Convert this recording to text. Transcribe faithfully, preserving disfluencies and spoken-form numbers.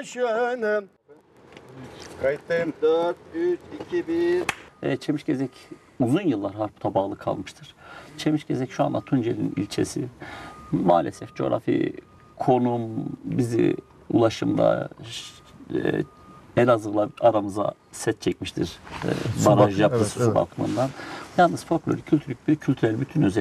başını. Kayıttayım. dört, üç, iki, bir. E, Çemişgezek uzun yıllar Harput'a bağlı kalmıştır. Çemişgezek şu anda Tunceli'nin ilçesi. Maalesef coğrafi konum bizi ulaşımda e, Elazığ'la aramıza set çekmiştir. E, baraj bakım- yapısı evet, su evet. bakımından. Yalnız folklorik kültürlük bir kültürel bütün özellikleri